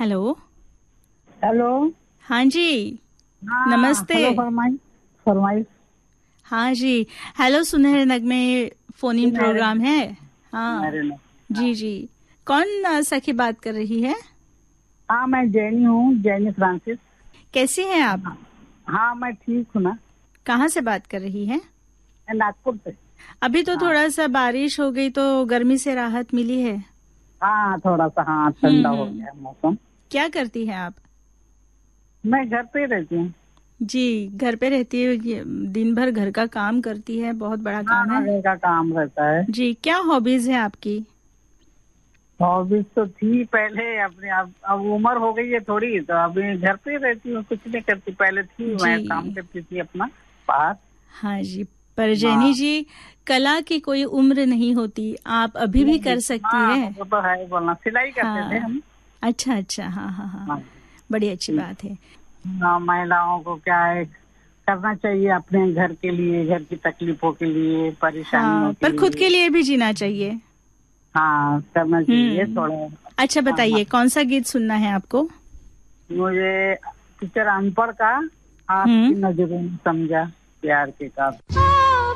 Hello. Hello. हाँ जी। हाँ, नमस्ते। हेलो, फरमाइश। हाँ जी। हेलो, सुनहरे नगमे फोन इन सुनहरे प्रोग्राम है। हाँ सुनहरे में। जी जी। कौन सखी बात कर रही है? हाँ, मैं जैनी हूँ, जैनी फ्रांसिस। कैसी हैं आप? हाँ, हाँ, मैं ठीक हूँ ना। कहाँ से बात कर रही हैं? मैं नागपुर से। अभी तो हाँ, थोड़ा सा बारिश हो गई तो गर्मी से राहत मिली है। हाँ, थोड़ा सा, हाँ, ठंडा हो गया है मौसम। क्या करती हैं आप? मैं घर पे ही रहती हूँ। जी, घर पे रहती है, दिन भर घर का काम करती है, बहुत बड़ा काम हाँ, है। घर का काम रहता है। जी, क्या हॉबीज है आपकी? हॉबीज तो थी पहले अपने, अब उम्र हो गई है थोड़ी, तो अभी घर पे ही रहती हूँ, कुछ नहीं करती। पहले थी, जी मैं काम करती थी अपना बाहर। हाँ जी। पर जैनी हाँ, जी, कला की कोई उम्र नहीं होती, आप अभी भी नहीं, कर सकती हाँ, है। वो तो है, बोलना सिलाई करते थे हाँ। हम। अच्छा अच्छा, हाँ हाँ हाँ हाँ, हाँ। बड़ी अच्छी ठीक। बात है। हाँ, महिलाओं को क्या है, करना चाहिए अपने घर के लिए, घर की तकलीफों के लिए, परेशानियों हाँ, के पर खुद के लिए। लिए भी जीना चाहिए। हाँ, करना चाहिए थोड़ा। अच्छा, हाँ, हाँ। बताइए कौन सा गीत सुनना है आपको? मुझे पिक्चर अनपढ़ का, आपकी हम्म। नजरों में समझा प्यार के काबिल।